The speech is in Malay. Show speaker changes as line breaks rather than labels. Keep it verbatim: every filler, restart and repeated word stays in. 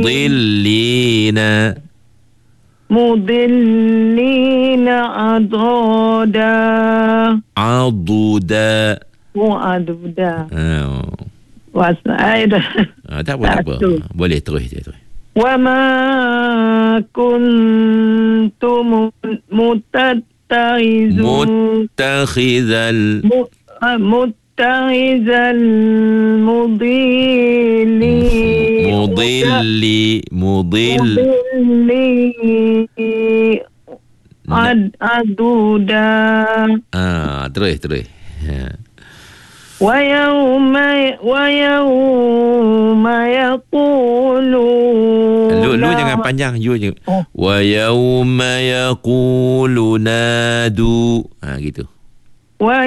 mudillina
mudillina aduda
aduda
aduda.
oh.
Wasa ada.
Ah, tak apa, tak apa. Boleh terus je terus.
Wa ma kuntum mutattakhizun
Muttakhizal
muttakhizal mudilli
mudilli mudil
mudilli ad aduda.
Ah, terus terus. Ha.
Wa yawma wa yawma yaqulu
Lu lu jangan panjang, you je.
Oh.
Wa yauma yaqulu nadu. Ha gitu.
wa